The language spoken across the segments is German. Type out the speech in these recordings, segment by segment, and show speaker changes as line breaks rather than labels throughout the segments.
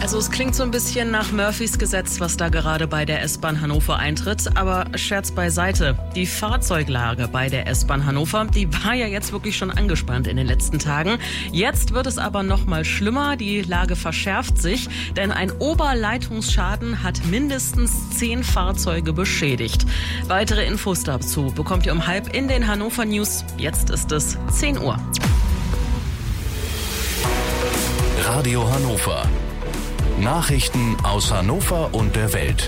Also es klingt so ein bisschen nach Murphys Gesetz, was da gerade bei der S-Bahn Hannover eintritt. Aber Scherz beiseite. Die Fahrzeuglage bei der S-Bahn Hannover, die war ja jetzt wirklich schon angespannt in den letzten Tagen. Jetzt wird es aber noch mal schlimmer. Die Lage verschärft sich, denn ein Oberleitungsschaden hat mindestens 10 Fahrzeuge beschädigt. Weitere Infos dazu bekommt ihr um 12:30 in den Hannover News. Jetzt ist es 10 Uhr.
Radio Hannover. Nachrichten aus Hannover und der Welt.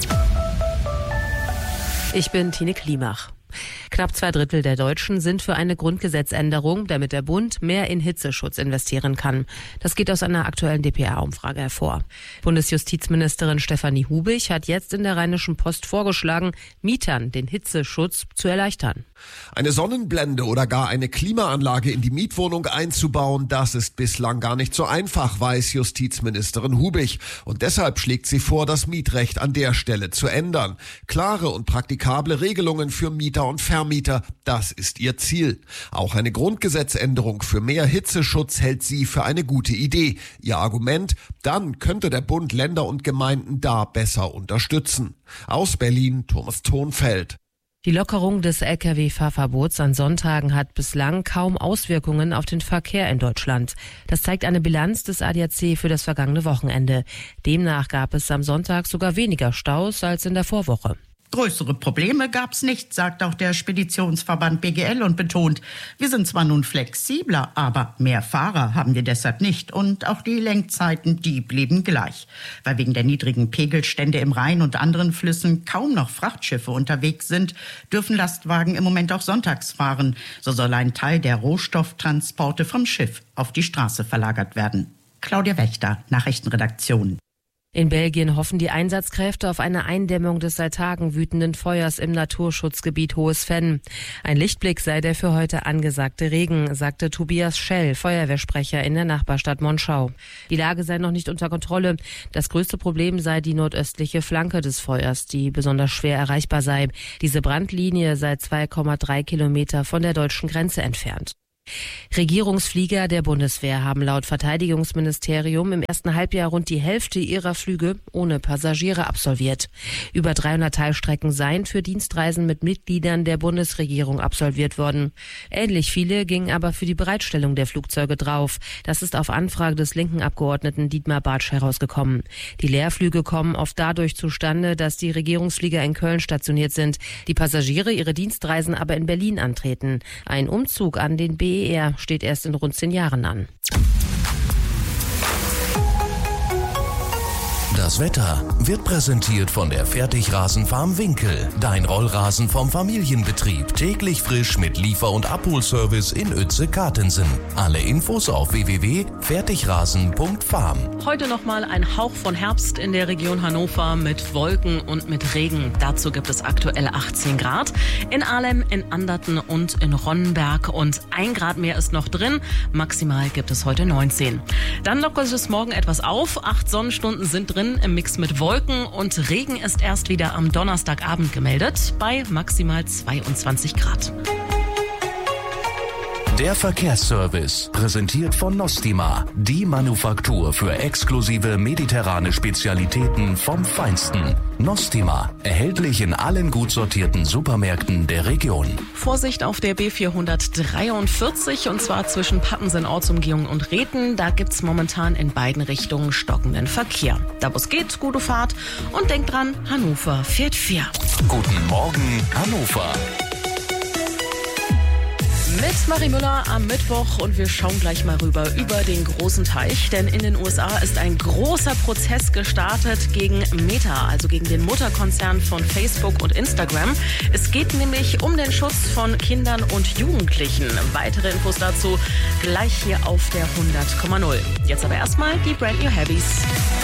Ich bin Tine Klimach. Knapp 2/3 der Deutschen sind für eine Grundgesetzänderung, damit der Bund mehr in Hitzeschutz investieren kann. Das geht aus einer aktuellen dpa-Umfrage hervor. Bundesjustizministerin Stefanie Hubig hat jetzt in der Rheinischen Post vorgeschlagen, Mietern den Hitzeschutz zu erleichtern.
Eine Sonnenblende oder gar eine Klimaanlage in die Mietwohnung einzubauen, das ist bislang gar nicht so einfach, weiß Justizministerin Hubig. Und deshalb schlägt sie vor, das Mietrecht an der Stelle zu ändern. Klare und praktikable Regelungen für Mieter und Vermieter, das ist ihr Ziel. Auch eine Grundgesetzänderung für mehr Hitzeschutz hält sie für eine gute Idee. Ihr Argument, dann könnte der Bund Länder und Gemeinden da besser unterstützen. Aus Berlin, Thomas Thonfeld.
Die Lockerung des Lkw-Fahrverbots an Sonntagen hat bislang kaum Auswirkungen auf den Verkehr in Deutschland. Das zeigt eine Bilanz des ADAC für das vergangene Wochenende. Demnach gab es am Sonntag sogar weniger Staus als in der Vorwoche.
Größere Probleme gab's nicht, sagt auch der Speditionsverband BGL und betont, wir sind zwar nun flexibler, aber mehr Fahrer haben wir deshalb nicht und auch die Lenkzeiten, die blieben gleich. Weil wegen der niedrigen Pegelstände im Rhein und anderen Flüssen kaum noch Frachtschiffe unterwegs sind, dürfen Lastwagen im Moment auch sonntags fahren. So soll ein Teil der Rohstofftransporte vom Schiff auf die Straße verlagert werden. Claudia Wächter, Nachrichtenredaktion.
In Belgien hoffen die Einsatzkräfte auf eine Eindämmung des seit Tagen wütenden Feuers im Naturschutzgebiet Hohes Venn. Ein Lichtblick sei der für heute angesagte Regen, sagte Tobias Schell, Feuerwehrsprecher in der Nachbarstadt Monschau. Die Lage sei noch nicht unter Kontrolle. Das größte Problem sei die nordöstliche Flanke des Feuers, die besonders schwer erreichbar sei. Diese Brandlinie sei 2,3 Kilometer von der deutschen Grenze entfernt. Regierungsflieger der Bundeswehr haben laut Verteidigungsministerium im ersten Halbjahr rund die Hälfte ihrer Flüge ohne Passagiere absolviert. Über 300 Teilstrecken seien für Dienstreisen mit Mitgliedern der Bundesregierung absolviert worden. Ähnlich viele gingen aber für die Bereitstellung der Flugzeuge drauf. Das ist auf Anfrage des linken Abgeordneten Dietmar Bartsch herausgekommen. Die Leerflüge kommen oft dadurch zustande, dass die Regierungsflieger in Köln stationiert sind, die Passagiere ihre Dienstreisen aber in Berlin antreten. Ein Umzug an den BER steht erst in rund 10 Jahren an.
Das Wetter wird präsentiert von der Fertigrasenfarm Winkel. Dein Rollrasen vom Familienbetrieb. Täglich frisch mit Liefer- und Abholservice in Uetze-Kartensen. Alle Infos auf www.fertigrasen.farm.
Heute nochmal ein Hauch von Herbst in der Region Hannover mit Wolken und mit Regen. Dazu gibt es aktuell 18 Grad. In Ahlem, in Anderten und in Ronnenberg. Und 1 Grad mehr ist noch drin. Maximal gibt es heute 19. Dann lockert es morgen etwas auf. 8 Sonnenstunden sind drin im Mix mit Wolken. Und Regen ist erst wieder am Donnerstagabend gemeldet bei maximal 22 Grad.
Der Verkehrsservice, präsentiert von Nostima, die Manufaktur für exklusive mediterrane Spezialitäten vom Feinsten. Nostima, erhältlich in allen gut sortierten Supermärkten der Region.
Vorsicht auf der B443 und zwar zwischen Pattensen Ortsumgehung und Reten. Da gibt's momentan in beiden Richtungen stockenden Verkehr. Da wo es geht, gute Fahrt und denkt dran, Hannover fährt 4.
Guten Morgen, Hannover.
Mit Marie Müller am Mittwoch und wir schauen gleich mal rüber über den großen Teich, denn in den USA ist ein großer Prozess gestartet gegen Meta, also gegen den Mutterkonzern von Facebook und Instagram. Es geht nämlich um den Schutz von Kindern und Jugendlichen. Weitere Infos dazu gleich hier auf der 100,0. Jetzt aber erstmal die Brand New Heavies.